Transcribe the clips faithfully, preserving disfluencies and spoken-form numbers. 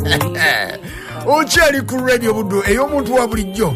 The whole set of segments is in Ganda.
Okyali ku radio buddo ey'omuntu wa bulijjo.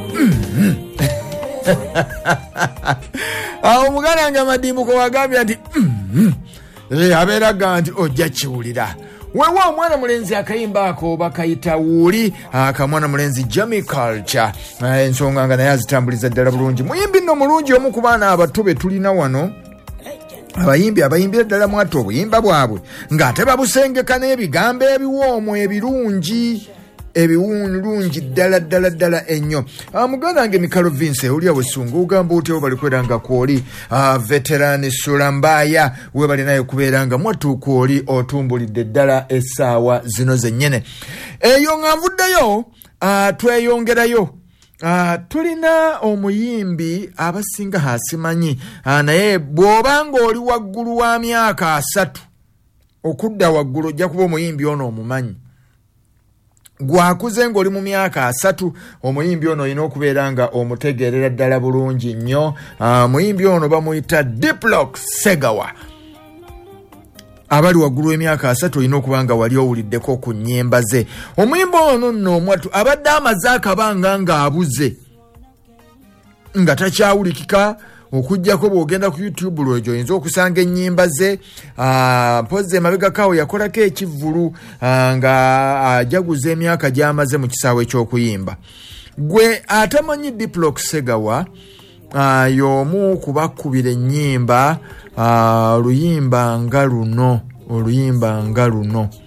Awo muganda nga Madimbuko wagambye nti abeeraga nti ojja kiwulira. Wewe omwana mulenzi akayimba ako bakayita Wuli, akamwana mulenzi Jamie Culture. Ensonga nga naye azitambuliza ddala bulungi. Muyimbi nno mulungi omu ku baana abato be tulina wano. Abayimbi abayimbira ddala mwattu obuyimba bwabwe ng'ate babusengeka n'ebigambo ebiwoomu ebirungi ebiwunlungi ddala ddala ddala ennyo. Muganda nge Mikalo Vince oli awesungu ugamba otyo bali kweranga kwoli veterani Sulambaya we bali nayo kubeeranga mwattu kwoli otumbulidde ddala essaawa zino zennyene. Eyo nga nvuddeyo tweyongerayo. Uh, tulina omuyimbi abasinga hasimanyi uh, naye bw'obanga oli waggulu wa myaka asatu okudda waggulu ojja kuba omuyimbi ono omumanyi. Gwakuze ng'oli mu myaka asatu omuyimbi ono olina okubeera nga omutegeerera ddala bulungi nnyo. Uh, muyimbi ono bamuyita Diplock Segawa. Abali waggulu w'emyaka asatu olina okuba nga wali owuliddeko ku nnyimba ze. Omuyimba ono nno omwattu abadde amaze akabanga ng'abuze nga takyawulikika okuggyako bw'ogenda ku YouTube lwegyo oyinza okusanga ennyimba ze. Mpozi emabegakaawo yakolako ekivvulu nga ajaguza emyaka gy'amaze mu kisaawe ky'okuyimba. Gwe atamanyi Diplock Segawa y'omu kubakubira ennyimba oluyimba nga luno oluyimba nga luno